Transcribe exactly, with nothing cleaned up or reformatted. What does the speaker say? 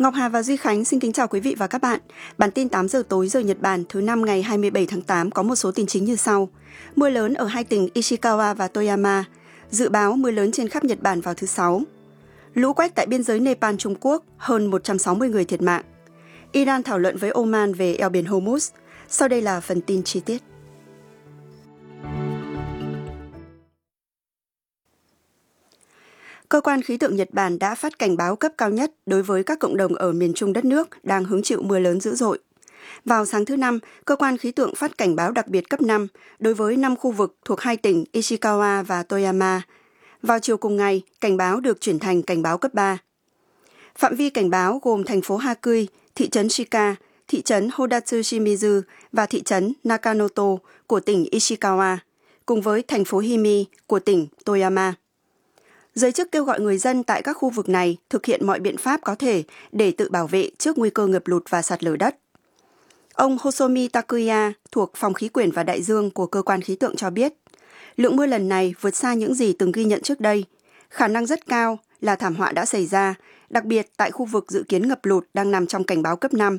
Ngọc Hà và Duy Khánh xin kính chào quý vị và các bạn. Bản tin tám giờ tối giờ Nhật Bản thứ năm ngày hai mươi bảy tháng tám có một số tin chính như sau. Mưa lớn ở hai tỉnh Ishikawa và Toyama. Dự báo mưa lớn trên khắp Nhật Bản vào thứ Sáu. Lũ quét tại biên giới Nepal Trung Quốc, hơn một trăm sáu mươi người thiệt mạng. Iran thảo luận với Oman về eo biển Hormuz. Sau đây là phần tin chi tiết. Cơ quan khí tượng Nhật Bản đã phát cảnh báo cấp cao nhất đối với các cộng đồng ở miền Trung đất nước đang hứng chịu mưa lớn dữ dội. Vào sáng thứ Năm, cơ quan khí tượng phát cảnh báo đặc biệt cấp năm đối với năm khu vực thuộc hai tỉnh Ishikawa và Toyama. Vào chiều cùng ngày, cảnh báo được chuyển thành cảnh báo cấp ba. Phạm vi cảnh báo gồm thành phố Hakui, thị trấn Shika, thị trấn Hodatsu Shimizu và thị trấn Nakanoto của tỉnh Ishikawa, cùng với thành phố Himi của tỉnh Toyama. Giới chức kêu gọi người dân tại các khu vực này thực hiện mọi biện pháp có thể để tự bảo vệ trước nguy cơ ngập lụt và sạt lở đất. Ông Hosomi Takuya thuộc Phòng Khí quyển và Đại dương của Cơ quan Khí tượng cho biết, lượng mưa lần này vượt xa những gì từng ghi nhận trước đây. Khả năng rất cao là thảm họa đã xảy ra, đặc biệt tại khu vực dự kiến ngập lụt đang nằm trong cảnh báo cấp năm.